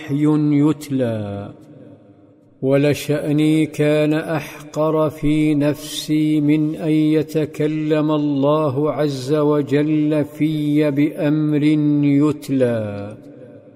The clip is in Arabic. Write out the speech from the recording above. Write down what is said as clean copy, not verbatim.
يتلى، ولشأني كان أحقر في نفسي من أن يتكلم الله عز وجل في بأمر يتلى.